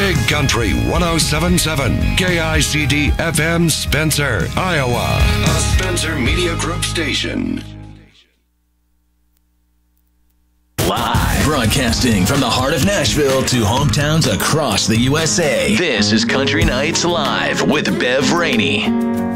Big Country 107.7, KICD FM Spencer, Iowa. A Spencer Media Group station. Live. Broadcasting from the heart of Nashville to hometowns across the USA. This is Country Nights Live with Bev Rainey.